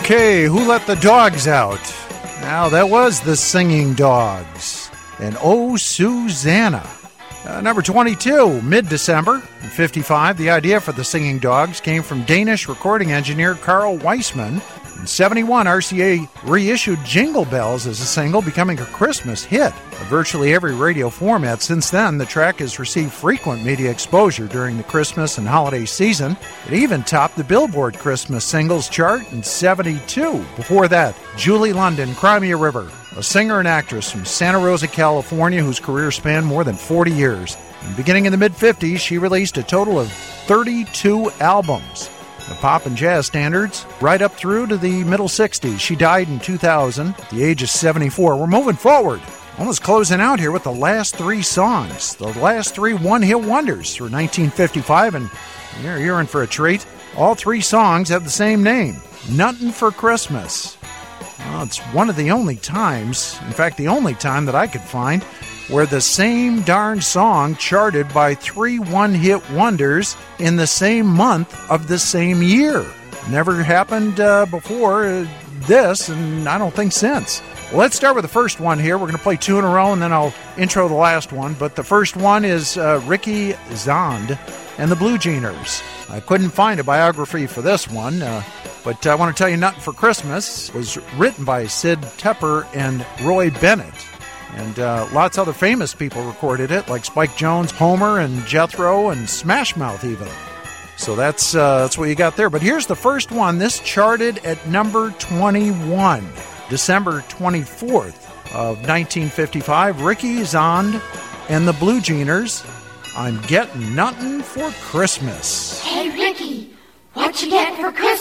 Okay, who let the dogs out? Now, that was the Singing Dogs. And Oh, Susanna. Number 22, mid-December. In 55, the idea for the Singing Dogs came from Danish recording engineer Carl Weissman. In 71, RCA reissued Jingle Bells as a single, becoming a Christmas hit. On virtually every radio format since then, the track has received frequent media exposure during the Christmas and holiday season. It even topped the Billboard Christmas Singles chart in 72. Before that, Julie London, Cry Me a River, a singer and actress from Santa Rosa, California, whose career spanned more than 40 years. And beginning in the mid-50s, she released a total of 32 albums. The pop and jazz standards, right up through to the middle 60s. She died in 2000 at the age of 74. We're moving forward. Almost closing out here with the last three songs. The last three one-hit wonders through 1955, and you're in for a treat. All three songs have the same name, Nuttin' for Christmas. Well, it's one of the only times, in fact, the only time that I could find, where the same darn song charted by three one-hit wonders in the same month of the same year. Never happened before this, and I don't think since. Well, let's start with the first one here. We're going to play two in a row, and then I'll intro the last one. But the first one is Ricky Zand and the Blue Jeaners. I couldn't find a biography for this one, but I want to tell you, Nuttin' for Christmas was written by Sid Tepper and Roy Bennett. And lots of other famous people recorded it, like Spike Jones, Homer, and Jethro, and Smash Mouth even. So that's what you got there. But here's the first one. This charted at number 21, December 24th of 1955. Ricky Zand and the Blue Jeaners, I'm Getting Nuttin' for Christmas. Hey, Ricky, what you getting for Christmas?